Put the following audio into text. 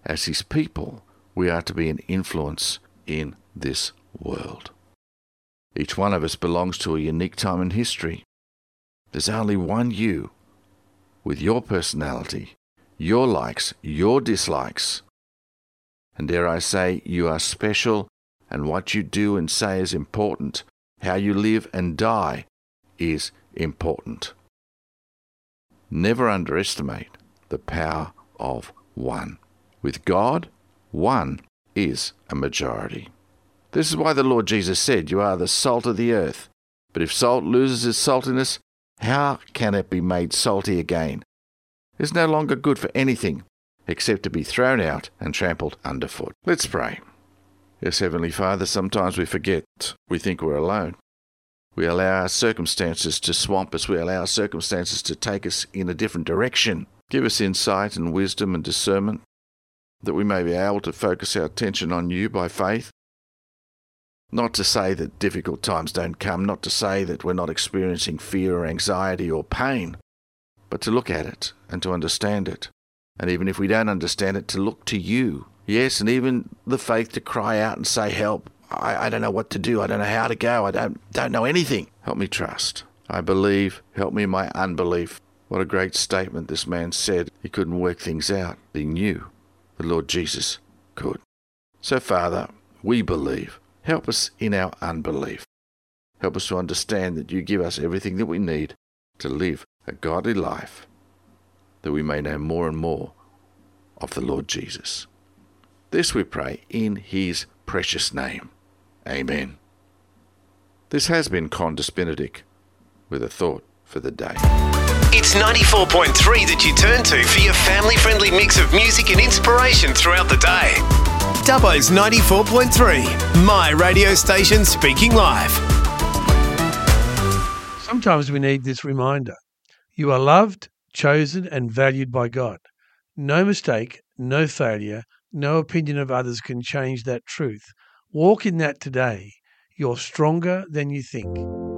as his people, we are to be an influence in this world. Each one of us belongs to a unique time in history. There's only one you, with your personality, your likes, your dislikes. And dare I say, you are special, and what you do and say is important. How you live and die is important. Never underestimate the power of one. With God, one is a majority. This is why the Lord Jesus said, "You are the salt of the earth. But if salt loses its saltiness, how can it be made salty again? It's no longer good for anything except to be thrown out and trampled underfoot." Let's pray. Yes, Heavenly Father, sometimes we forget. We think we're alone. We allow our circumstances to swamp us. We allow our circumstances to take us in a different direction. Give us insight and wisdom and discernment, that we may be able to focus our attention on you by faith. Not to say that difficult times don't come, not to say that we're not experiencing fear or anxiety or pain, but to look at it and to understand it. And even if we don't understand it, to look to you. Yes, and even the faith to cry out and say, "Help, I don't know what to do, I don't know how to go, I don't know anything. Help me trust. I believe, help me in my unbelief." What a great statement this man said. He couldn't work things out. He knew the Lord Jesus could. So Father, we believe. Help us in our unbelief. Help us to understand that you give us everything that we need to live a godly life, that we may know more and more of the Lord Jesus. This we pray in his precious name. Amen. This has been Condis Benedict with a thought for the day. It's 94.3 that you turn to for your family-friendly mix of music and inspiration throughout the day. Dubbo's 94.3, my radio station speaking live. Sometimes we need this reminder. You are loved, chosen and valued by God. No mistake, no failure, no opinion of others can change that truth. Walk in that today. You're stronger than you think.